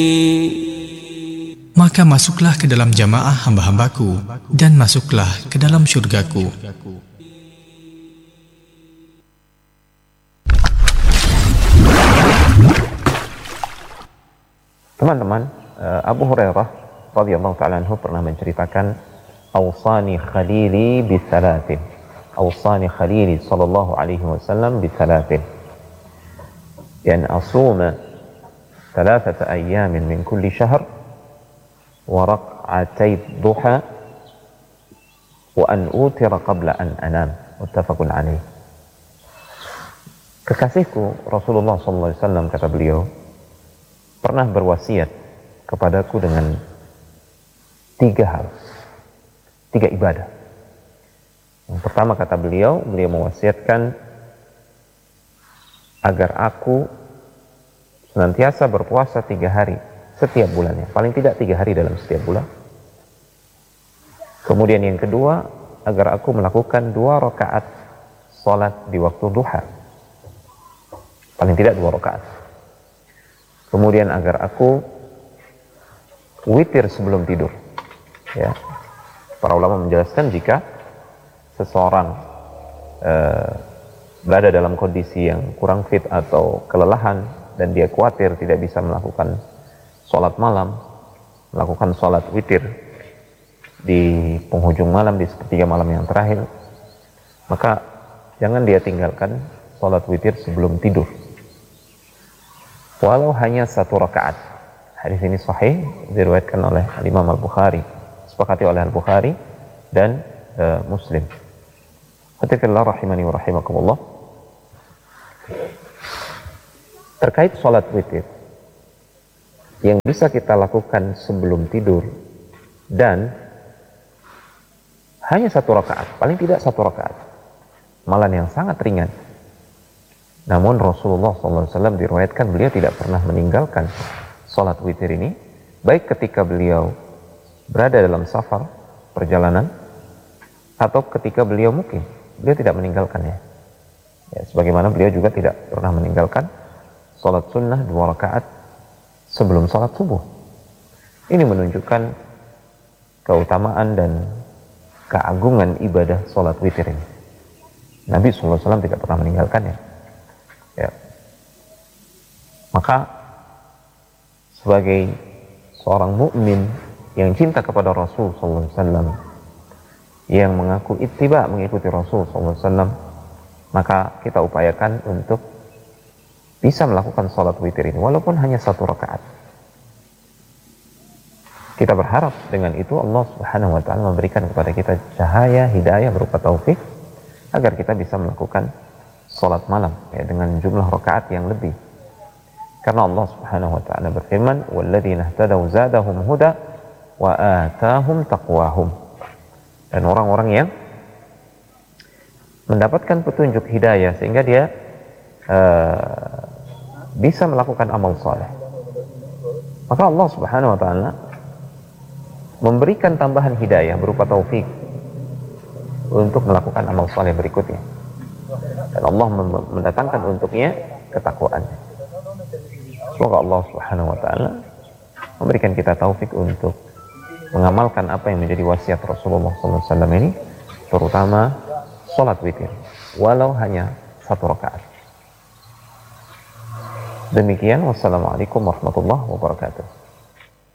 Maka masuklah ke dalam jamaah hamba-hambaku, dan masuklah ke dalam syurgaku. Teman-teman, Abu Hurairah radhiyallahu ta'ala anhu pernah menceritakan, awsani khalili bithalathin, awsani khalili sallallahu alaihi wasallam bithalathin, yan asuma thalathata ayyamin min kulli syahr wa rak'atay duha wa an utira qabla an anam. Muttafaqun alaih. Kekasihku Rasulullah sallallahu alaihi wasallam, kata beliau, pernah berwasiat kepadaku dengan 3 hal, 3 ibadah. Yang pertama, kata beliau mewasiatkan agar aku senantiasa berpuasa 3 hari setiap bulannya, paling tidak 3 hari dalam setiap bulan. Kemudian yang kedua, agar aku melakukan 2 rakaat salat di waktu duha, paling tidak 2 rakaat. Kemudian agar aku witir sebelum tidur. Ya, para ulama menjelaskan jika seseorang berada dalam kondisi yang kurang fit atau kelelahan dan dia khawatir tidak bisa melakukan sholat malam, melakukan sholat witir di penghujung malam, di sepertiga malam yang terakhir, maka jangan dia tinggalkan sholat witir sebelum tidur, walau hanya 1 rakaat. Hadis ini sahih, diriwayatkan oleh Imam Al-Bukhari, sepakati oleh Al-Bukhari dan Muslim. Hatta rahimani wa rahimakumullah. Terkait sholat witir yang bisa kita lakukan sebelum tidur dan hanya 1 rakaat, paling tidak 1 rakaat, amalan yang sangat ringan. Namun Rasulullah SAW diriwayatkan beliau tidak pernah meninggalkan sholat witir ini, baik ketika beliau berada dalam safar, perjalanan, atau ketika beliau mukim, beliau tidak meninggalkannya. Ya, sebagaimana beliau juga tidak pernah meninggalkan sholat sunnah 2 rakaat sebelum sholat subuh. Ini menunjukkan keutamaan dan keagungan ibadah sholat witir ini. Nabi SAW tidak pernah meninggalkannya. Ya. Maka sebagai seorang mukmin yang cinta kepada Rasul SAW, yang mengaku ittiba, mengikuti Rasul SAW, maka kita upayakan untuk bisa melakukan sholat witir ini walaupun hanya 1 rakaat. Kita berharap dengan itu Allah Subhanahu wa ta'ala memberikan kepada kita cahaya hidayah berupa taufik agar kita bisa melakukan sholat malam, ya, dengan jumlah rakaat yang lebih. Karena Allah Subhanahu wa ta'ala berfirman, walladzina ihtadaw zadahum huda wa atahum taqwahum. Dan orang-orang yang mendapatkan petunjuk hidayah sehingga dia bisa melakukan amal saleh, maka Allah Subhanahu wa ta'ala memberikan tambahan hidayah berupa taufik untuk melakukan amal saleh berikutnya. Dan Allah mendatangkan untuknya ketakwaan. Semoga Allah Subhanahu wa ta'ala memberikan kita taufik untuk mengamalkan apa yang menjadi wasiat Rasulullah SAW ini, terutama sholat witir, walau hanya 1 rakaat. Demikian, wassalamualaikum warahmatullahi wabarakatuh.